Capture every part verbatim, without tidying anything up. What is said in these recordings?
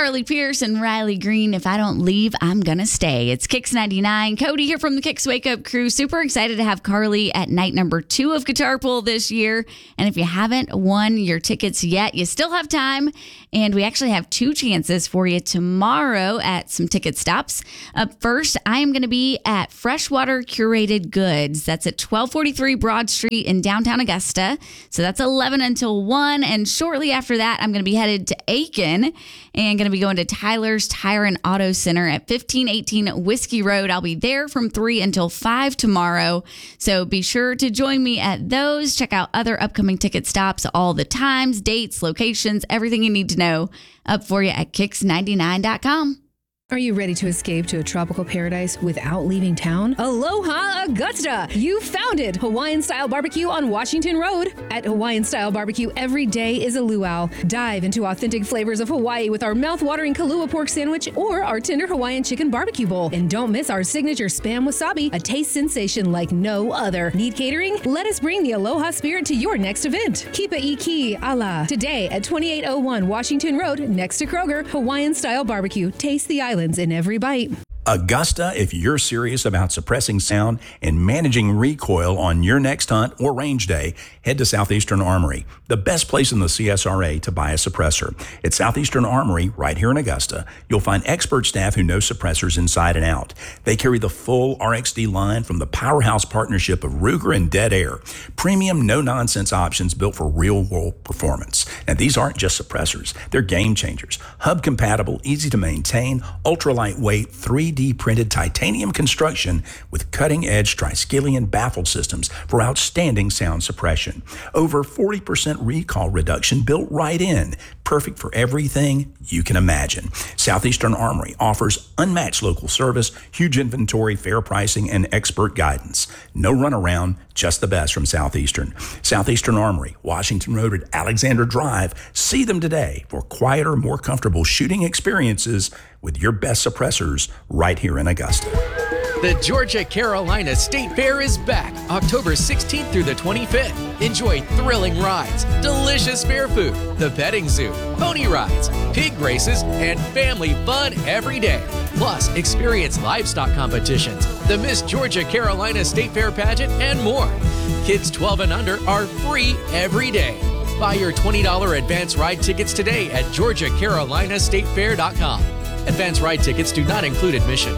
Carly Pierce and Riley Green. If I don't leave, I'm going to stay. It's Kicks ninety-nine. Cody here from the Kicks Wake Up crew. Super excited to have Carly at night number two of Guitar Pull this year. And if you haven't won your tickets yet, you still have time. And we actually have two chances for you tomorrow at some ticket stops. Up first, I am going to be at Freshwater Curated Goods. That's at twelve forty-three Broad Street in downtown Augusta. So that's eleven until one. And shortly after that, I'm going to be headed to Aiken and going to be going to Tyler's Tire and Auto Center at fifteen eighteen Whiskey Road. I'll be there from three until five tomorrow. So be sure to join me at those. Check out other upcoming ticket stops, all the times, dates, locations, everything you need to know up for you at kicks ninety-nine dot com. Are you ready to escape to a tropical paradise without leaving town? Aloha Augusta! You found it! Hawaiian Style Barbecue on Washington Road. At Hawaiian Style Barbecue, every day is a luau. Dive into authentic flavors of Hawaii with our mouth-watering Kalua pork sandwich or our tender Hawaiian chicken barbecue bowl. And don't miss our signature Spam Wasabi, a taste sensation like no other. Need catering? Let us bring the Aloha spirit to your next event. Keep a iki ala. Today at twenty-eight oh one Washington Road, next to Kroger, Hawaiian Style Barbecue. Taste the island in every bite. Augusta, if you're serious about suppressing sound and managing recoil on your next hunt or range day, head to Southeastern Armory, the best place in the C S R A to buy a suppressor. At Southeastern Armory, right here in Augusta, you'll find expert staff who know suppressors inside and out. They carry the full R X D line from the powerhouse partnership of Ruger and Dead Air. Premium, no-nonsense options built for real-world performance. And these aren't just suppressors. They're game changers. Hub-compatible, easy to maintain, ultra-lightweight, three D printed titanium construction with cutting-edge Triskelion baffle systems for outstanding sound suppression. Over forty percent recall reduction built right in. Perfect for everything you can imagine. Southeastern Armory offers unmatched local service, huge inventory, fair pricing, and expert guidance. No runaround, just the best from Southeastern. Southeastern Armory, Washington Road at Alexander Drive. See them today for quieter, more comfortable shooting experiences with your best suppressors right here in Augusta. The Georgia Carolina State Fair is back October sixteenth through the twenty-fifth. Enjoy thrilling rides, delicious fair food, the petting zoo, pony rides, pig races, and family fun every day. Plus, experience livestock competitions, the Miss Georgia Carolina State Fair pageant, and more. Kids twelve and under are free every day. Buy your twenty dollars advance ride tickets today at georgia carolina state fair dot com. Advance ride tickets do not include admission.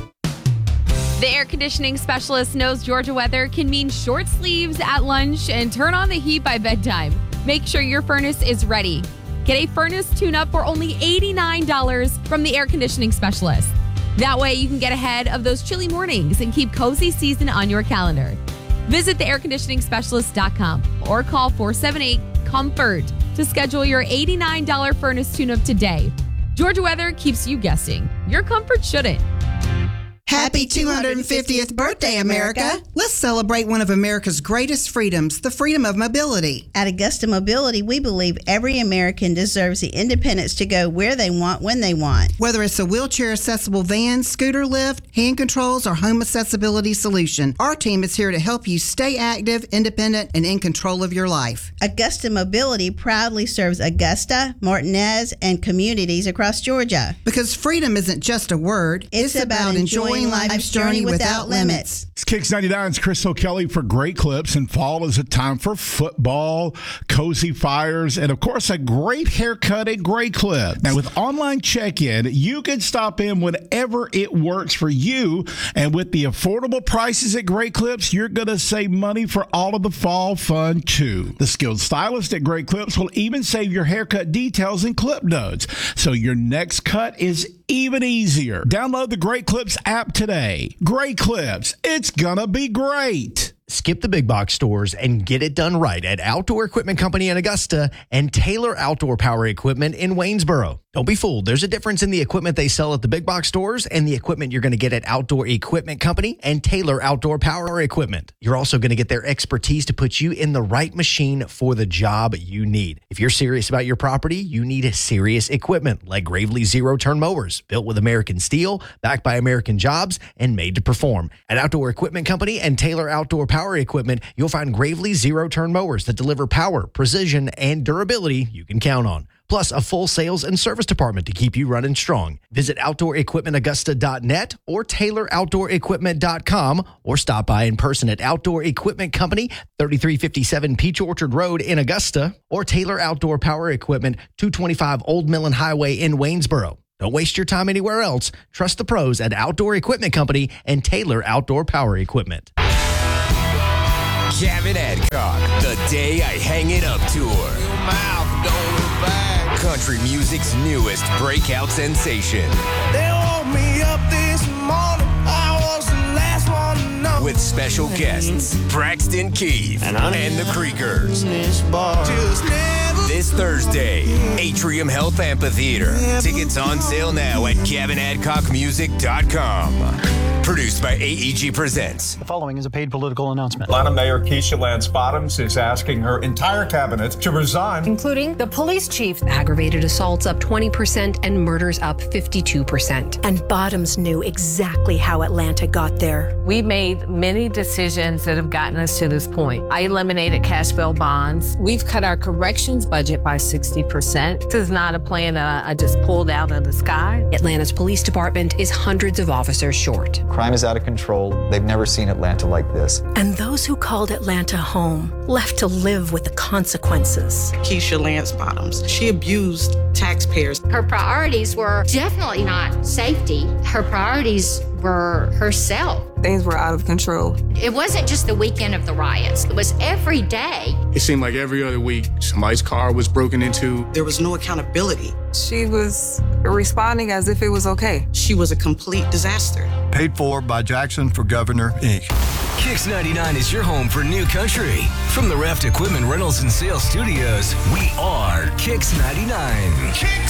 The air conditioning specialist knows Georgia weather can mean short sleeves at lunch and turn on the heat by bedtime. Make sure your furnace is ready. Get a furnace tune-up for only eighty-nine dollars from the air conditioning specialist. That way you can get ahead of those chilly mornings and keep cozy season on your calendar. Visit the air conditioning specialist dot com or call four seven eight, COMFORT to schedule your eighty-nine dollars furnace tune-up today. Georgia weather keeps you guessing. Your comfort shouldn't. Happy two hundred fiftieth birthday, America. Let's celebrate one of America's greatest freedoms, the freedom of mobility. At Augusta Mobility, we believe every American deserves the independence to go where they want, when they want. Whether it's a wheelchair-accessible van, scooter lift, hand controls, or home accessibility solution, our team is here to help you stay active, independent, and in control of your life. Augusta Mobility proudly serves Augusta, Martinez, and communities across Georgia. Because freedom isn't just a word, it's, it's about, about enjoying life's journey without limits. It's Kicks ninety-nine's Chris O'Kelly for Great Clips, and fall is a time for football, cozy fires, and of course a great haircut at Great Clips. Now with online check-in, you can stop in whenever it works for you, and with the affordable prices at Great Clips, you're going to save money for all of the fall fun too. The skilled stylist at Great Clips will even save your haircut details in clip notes, so your next cut is even easier. Download the Great Clips app today. Great Clips, it's gonna be great. Skip the big box stores and get it done right at Outdoor Equipment Company in Augusta and Taylor Outdoor Power Equipment in Waynesboro. Don't be fooled. There's a difference in the equipment they sell at the big box stores and the equipment you're going to get at Outdoor Equipment Company and Taylor Outdoor Power Equipment. You're also going to get their expertise to put you in the right machine for the job you need. If you're serious about your property, you need serious equipment like Gravely zero-turn mowers, built with American steel, backed by American jobs, and made to perform. At Outdoor Equipment Company and Taylor Outdoor Power Equipment, you'll find Gravely zero-turn mowers that deliver power, precision, and durability you can count on. plus a full sales and service department to keep you running strong. Visit outdoor equipment augusta dot net or taylor outdoor equipment dot com or stop by in person at Outdoor Equipment Company, thirty-three fifty-seven Peach Orchard Road in Augusta, or Taylor Outdoor Power Equipment, two twenty-five Old Millen Highway in Waynesboro. Don't waste your time anywhere else. Trust the pros at Outdoor Equipment Company and Taylor Outdoor Power Equipment. Kevin Adcock, The Day I Hang It Up Tour. Country music's newest breakout sensation. They woke me up this morning. I was the last one to know. With special guests, Braxton Keith and, and the Creekers. This Thursday, Atrium Health Amphitheater. Tickets on sale now at kevin adcock music dot com. Produced by A E G Presents. The following is a paid political announcement. Atlanta Mayor Keisha Lance Bottoms is asking her entire cabinet to resign. Including the police chief. Aggravated assaults up twenty percent and murders up fifty-two percent. And Bottoms knew exactly how Atlanta got there. We made many decisions that have gotten us to this point. I eliminated cash bail bonds. We've cut our corrections budget by sixty percent. This is not a plan that I just pulled out of the sky. Atlanta's police department is hundreds of officers short. Crime is out of control. They've never seen Atlanta like this. And those who called Atlanta home left to live with the consequences. Keisha Lance Bottoms, she abused taxpayers. Her priorities were definitely not safety. Her priorities were herself. Things were out of control. It wasn't just the weekend of the riots. It was every day. It seemed like every other week, somebody's car was broken into. There was no accountability. She was responding as if it was okay. She was a complete disaster. Paid for by Jackson for Governor, Incorporated. Kix ninety-nine is your home for new country. From the Reft Equipment Rentals and Sales Studios, we are Kix ninety-nine. Kix!